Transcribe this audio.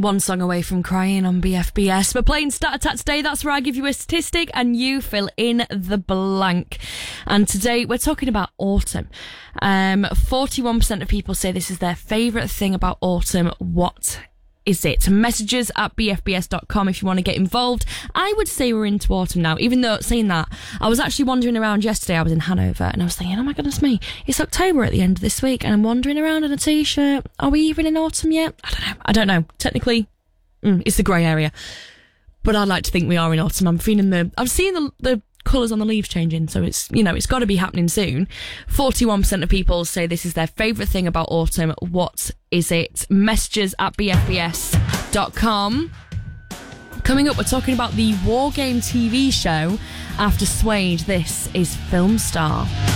One song away from crying on BFBS. We're playing Stat Attack today. That's where I give you a statistic and you fill in the blank. And today we're talking about autumn. 41% of people say this is their favourite thing about autumn. What is it? Messages at bfbs.com if you want to get involved. I would say we're into autumn now, even though saying that, I was actually wandering around yesterday. I was in Hanover and I was thinking, oh my goodness me, it's October at the end of this week and I'm wandering around in a t-shirt. Are we even in autumn yet? I don't know. Technically, it's the grey area, but I'd like to think we are in autumn. I'm seeing the colours on the leaves changing, so it's got to be happening soon. 41% of people say this is their favourite thing about autumn. What is it? Messages at bfbs.com. Coming up, we're talking about the War Game TV show after Suede. This is Film Star.